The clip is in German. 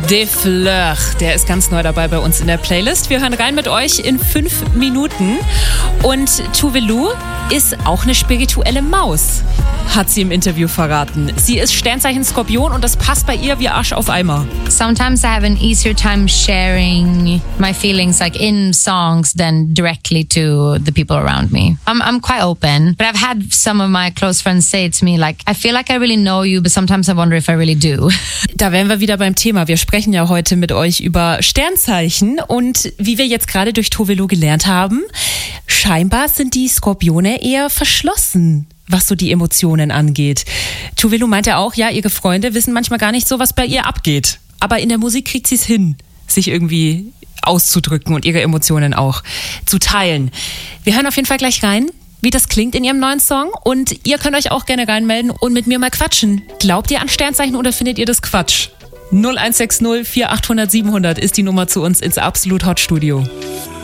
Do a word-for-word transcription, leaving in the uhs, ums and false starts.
Des Fleurs, der ist ganz neu dabei bei uns in der Playlist. Wir hören rein mit euch in fünf Minuten. Und Tove Lo ist auch eine spirituelle Maus, hat sie im Interview verraten. Sie ist Sternzeichen Skorpion und das passt bei ihr wie Arsch auf Eimer. Sometimes I have an easier time sharing my feelings like in songs than directly to the people around me. I'm I'm quite open, but I've had some of my close friends say to me like, I feel like I really know you, but sometimes I wonder if I really do. Da wären wir wieder beim Thema. Wir sprechen ja heute mit euch über Sternzeichen und wie wir jetzt gerade durch Tove Lo gelernt haben, scheinbar sind die Skorpione eher verschlossen, was so die Emotionen angeht. Tove Lo meint ja auch, ja, ihre Freunde wissen manchmal gar nicht so, was bei ihr abgeht. Aber in der Musik kriegt sie es hin, sich irgendwie auszudrücken und ihre Emotionen auch zu teilen. Wir hören auf jeden Fall gleich rein, wie das klingt in ihrem neuen Song. Und ihr könnt euch auch gerne reinmelden und mit mir mal quatschen. Glaubt ihr an Sternzeichen oder findet ihr das Quatsch? null eins sechs null vier acht null null sieben null null ist die Nummer zu uns ins Absolut Hot Studio.